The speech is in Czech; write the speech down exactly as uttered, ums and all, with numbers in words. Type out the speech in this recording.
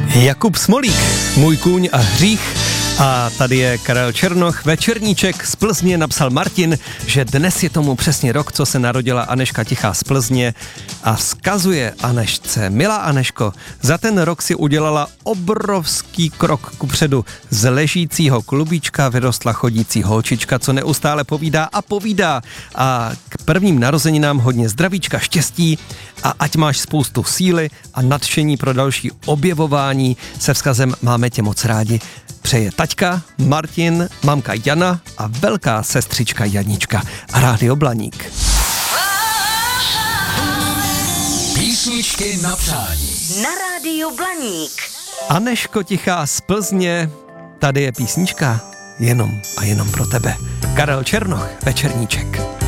Jakub Smolík, Můj kůň a hřích. A tady je Karel Černoch, Večerníček z Plzně. Napsal Martin, že dnes je tomu přesně rok, co se narodila Anežka Tichá z Plzně a vzkazuje Anežce: milá Anežko, za ten rok si udělala obrovský krok kupředu. Z ležícího klubíčka vyrostla chodící holčička, co neustále povídá a povídá. A k prvním narozeninám hodně zdravíčka, štěstí a ať máš spoustu síly a nadšení pro další objevování. Se vzkazem máme tě moc rádi. Přeje taťka, Martin, mamka Jana a velká sestřička Janička a Rádio Blaník. Písničky na přání. Na Rádiu Blaník. Anežko Tichá z Plzně, tady je písnička jenom a jenom pro tebe. Karel Černoch, Večerníček.